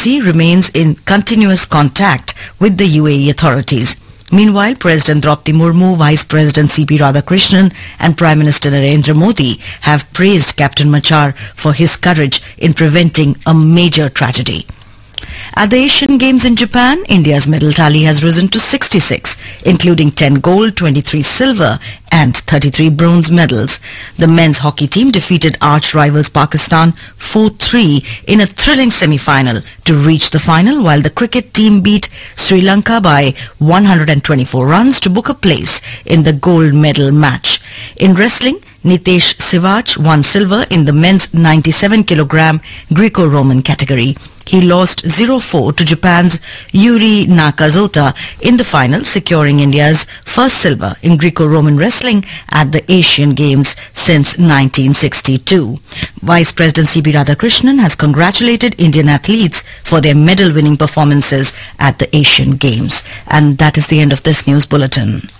embassy remains in continuous contact with the UAE authorities. Meanwhile, President Draupadi Murmu, Vice President C.P. Radhakrishnan and Prime Minister Narendra Modi have praised Captain Machar for his courage in preventing a major tragedy. At the Asian Games in Japan, India's medal tally has risen to 66, including 10 gold, 23 silver and 33 bronze medals. The men's hockey team defeated arch-rivals Pakistan 4-3 in a thrilling semi-final to reach the final, while the cricket team beat Sri Lanka by 124 runs to book a place in the gold medal match. In wrestling, Nitesh Sivaj won silver in the men's 97-kilogram Greco-Roman category. He lost 0-4 to Japan's Yuri Nakazota in the final, securing India's first silver in Greco-Roman wrestling at the Asian Games since 1962. Vice President C.P. Radhakrishnan has congratulated Indian athletes for their medal-winning performances at the Asian Games. And that is the end of this news bulletin.